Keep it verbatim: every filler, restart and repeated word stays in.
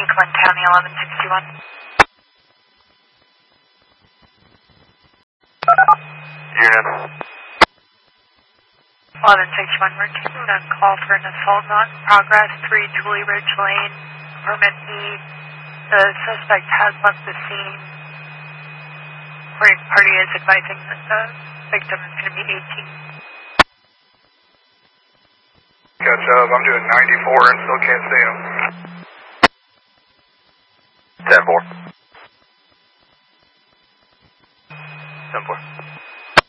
Franklin County, eleven sixty-one. Unit. eleven sixty-one, we're taking a call for an assault on progress, three Julie Ridge Lane, apartment E. The suspect has left the scene. Reporting party is advising that the victim is going to be eighteen. Catch up, I'm doing ninety-four and still can't see him. ten four. ten four.